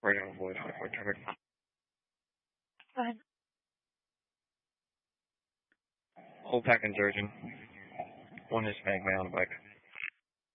regular voice record. Fine. Old packing surgeon. One Hispanic male on a bike.